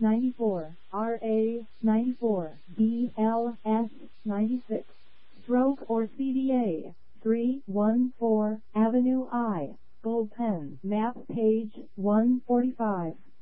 94, RA 94, BLS 96, stroke or CDA 314 Avenue I, Bullpen, map page 145.